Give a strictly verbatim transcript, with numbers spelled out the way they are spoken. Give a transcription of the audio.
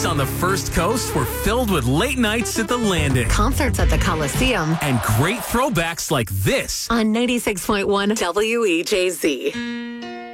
on the First Coast were filled with late nights at the Landing. Concerts at the Coliseum. And great throwbacks like this. On ninety-six point one W E J Z.